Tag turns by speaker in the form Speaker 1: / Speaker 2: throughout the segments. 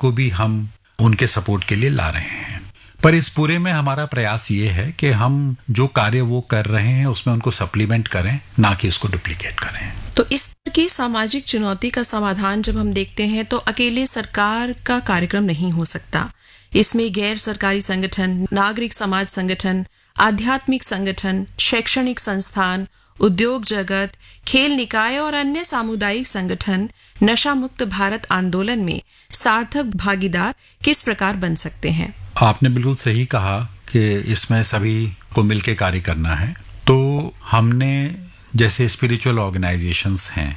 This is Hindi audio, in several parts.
Speaker 1: को भी हम उनके सपोर्ट के लिए ला रहे हैं। पर इस पूरे में हमारा प्रयास ये है कि हम जो कार्य वो कर रहे हैं उसमें उनको सप्लीमेंट करें, ना कि उसको डुप्लीकेट करें।
Speaker 2: तो इस तरह की सामाजिक चुनौती का समाधान जब हम देखते हैं तो अकेले सरकार का कार्यक्रम नहीं हो सकता। इसमें गैर सरकारी संगठन, नागरिक समाज संगठन, आध्यात्मिक संगठन, शैक्षणिक संस्थान, उद्योग जगत, खेल निकाय और अन्य सामुदायिक संगठन नशा मुक्त भारत आंदोलन में सार्थक भागीदार किस प्रकार बन सकते हैं?
Speaker 1: आपने बिल्कुल सही कहा कि इसमें सभी को मिलकर कार्य करना है। तो हमने जैसे स्पिरिचुअल ऑर्गेनाइजेशंस हैं,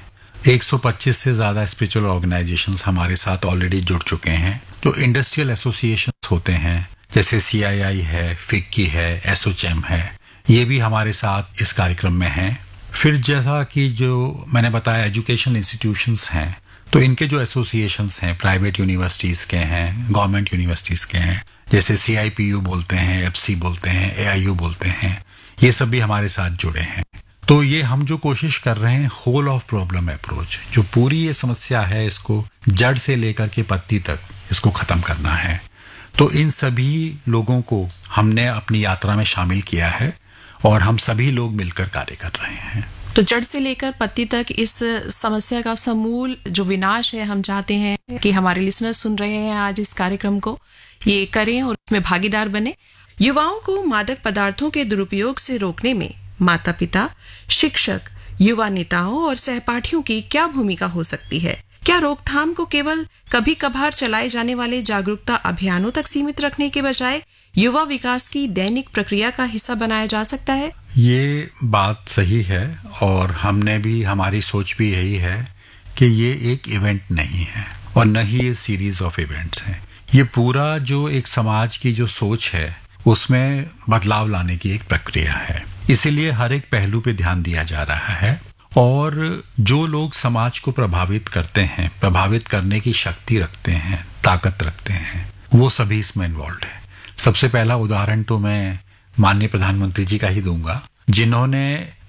Speaker 1: 125 से ज़्यादा स्पिरिचुअल ऑर्गेनाइजेशंस हमारे साथ ऑलरेडी जुड़ चुके हैं। जो इंडस्ट्रियल एसोसिएशंस होते हैं जैसे CII है, फिक्की है, एसोचैम है, ये भी हमारे साथ इस कार्यक्रम में हैं। फिर जैसा कि जो मैंने बताया एजुकेशनल इंस्टीट्यूशंस हैं, तो इनके जो एसोसिएशंस हैं प्राइवेट यूनिवर्सिटीज़ के हैं, गवर्नमेंट यूनिवर्सिटीज़ के हैं, जैसे CIPU बोलते हैं, FC बोलते हैं, AIU बोलते हैं, ये सब भी हमारे साथ जुड़े हैं। तो ये हम जो कोशिश कर रहे हैं होल ऑफ प्रॉब्लम अप्रोच, जो पूरी ये समस्या है इसको जड़ से लेकर के पत्ती तक इसको ख़त्म करना है। तो इन सभी लोगों को हमने अपनी यात्रा में शामिल किया है और हम सभी लोग मिलकर कार्य कर रहे हैं।
Speaker 2: तो जड़ से लेकर पत्ती तक इस समस्या का समूल जो विनाश है, हम चाहते हैं कि हमारे लिसनर्स सुन रहे हैं आज इस कार्यक्रम को, ये करें और इसमें भागीदार बने। युवाओं को मादक पदार्थों के दुरुपयोग से रोकने में माता पिता, शिक्षक, युवा नेताओं और सहपाठियों की क्या भूमिका हो सकती है? क्या रोकथाम को केवल कभी कभार चलाए जाने वाले जागरूकता अभियानों तक सीमित रखने के बजाय युवा विकास की दैनिक प्रक्रिया का हिस्सा बनाया जा सकता है?
Speaker 1: ये बात सही है और हमने भी, हमारी सोच भी यही है कि ये एक इवेंट नहीं है और न ही ये सीरीज ऑफ इवेंट्स हैं। ये पूरा जो एक समाज की जो सोच है उसमें बदलाव लाने की एक प्रक्रिया है। इसीलिए हर एक पहलू पे ध्यान दिया जा रहा है और जो लोग समाज को प्रभावित करते हैं, प्रभावित करने की शक्ति रखते हैं, ताकत रखते हैं, वो सभी इसमें इन्वॉल्व है। सबसे पहला उदाहरण तो मैं माननीय प्रधानमंत्री जी का ही दूंगा, जिन्होंने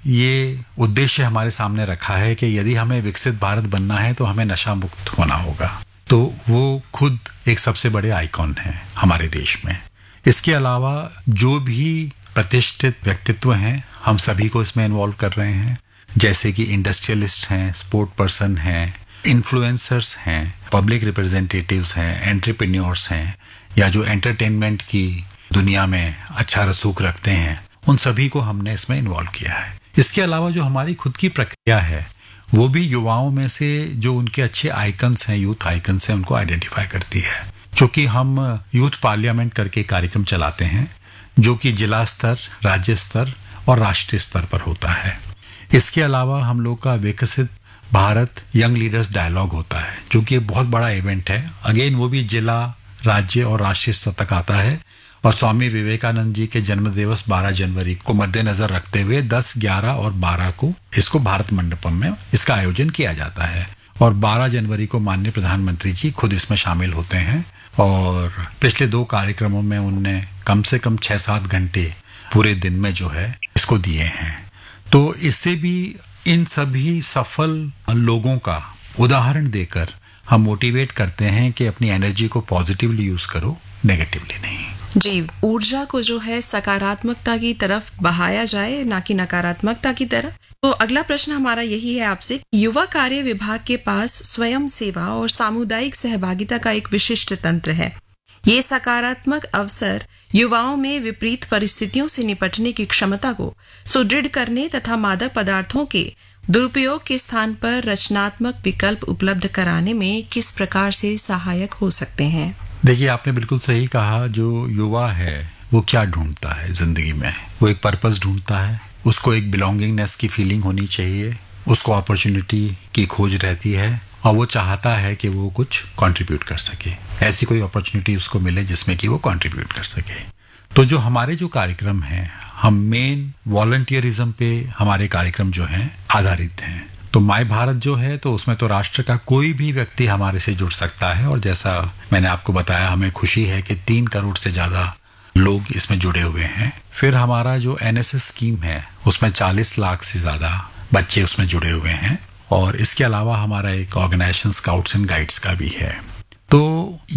Speaker 1: ये उद्देश्य हमारे सामने रखा है कि यदि हमें विकसित भारत बनना है तो हमें नशा मुक्त होना होगा। तो वो खुद एक सबसे बड़े आइकॉन हैं हमारे देश में। इसके अलावा जो भी प्रतिष्ठित व्यक्तित्व हैं, हम सभी को इसमें इन्वॉल्व कर रहे हैं, जैसे कि इंडस्ट्रियलिस्ट हैं, स्पोर्ट पर्सन हैं, इन्फ्लुएंसर्स हैं, पब्लिक रिप्रेजेंटेटिव्स हैं, एंटरप्रेन्योर्स हैं, या जो एंटरटेनमेंट की दुनिया में अच्छा रसूख रखते हैं, उन सभी को हमने इसमें इन्वॉल्व किया है। इसके अलावा जो हमारी खुद की प्रक्रिया है वो भी युवाओं में से जो उनके अच्छे आइकन्स हैं, यूथ आइकन्स हैं, उनको आइडेंटिफाई करती है। क्योंकि हम यूथ पार्लियामेंट करके कार्यक्रम चलाते हैं जो कि जिला स्तर, राज्य स्तर और राष्ट्रीय स्तर पर होता है। इसके अलावा हम लोग का विकसित भारत यंग लीडर्स डायलॉग होता है जो कि बहुत बड़ा इवेंट है। अगेन वो भी जिला, राज्य और राष्ट्रीय स्तर तक आता है और स्वामी विवेकानंद जी के जन्म दिवस 12 जनवरी को मद्देनजर रखते हुए 10, 11 और 12 को इसको भारत मंडपम में इसका आयोजन किया जाता है और 12 जनवरी को माननीय प्रधानमंत्री जी खुद इसमें शामिल होते हैं और पिछले 2 कार्यक्रमों में उनने कम से कम 6-7 घंटे पूरे दिन में जो है इसको दिए हैं। तो इससे भी इन सभी सफल लोगों का उदाहरण देकर हम मोटिवेट करते हैं कि अपनी एनर्जी को पॉजिटिवली यूज करो, नेगेटिवली नहीं।
Speaker 2: जी, ऊर्जा को जो है सकारात्मकता की तरफ बहाया जाए, ना कि नकारात्मकता की तरफ। तो अगला प्रश्न हमारा यही है आपसे, युवा कार्य विभाग के पास स्वयं सेवा और सामुदायिक सहभागिता का एक विशिष्ट तंत्र है। ये सकारात्मक अवसर युवाओं में विपरीत परिस्थितियों से निपटने की क्षमता को सुदृढ़ करने तथा मादक पदार्थों के दुरुपयोग के स्थान पर रचनात्मक विकल्प उपलब्ध कराने में किस प्रकार से सहायक हो सकते हैं?
Speaker 1: देखिए, आपने बिल्कुल सही कहा। जो युवा है वो क्या ढूंढता है जिंदगी में? वो एक पर्पस ढूंढता है, उसको एक बिलोंगिंगनेस की फीलिंग होनी चाहिए, उसको अपॉर्चुनिटी की खोज रहती है और वो चाहता है कि वो कुछ कंट्रीब्यूट कर सके, ऐसी कोई अपॉर्चुनिटी उसको मिले जिसमें कि वो कंट्रीब्यूट कर सके। तो जो हमारे जो कार्यक्रम हैं, हम मेन वॉलंटियरिज्म पे हमारे कार्यक्रम जो हैं आधारित हैं। तो माय भारत जो है तो उसमें तो राष्ट्र का कोई भी व्यक्ति हमारे से जुड़ सकता है और जैसा मैंने आपको बताया, हमें खुशी है कि 3 करोड़ से ज़्यादा लोग इसमें जुड़े हुए हैं। फिर हमारा जो NSS स्कीम है उसमें 40 लाख से ज़्यादा बच्चे उसमें जुड़े हुए हैं और इसके अलावा हमारा एक ऑर्गेनाइजेशन स्काउट्स एंड गाइड्स का भी है। तो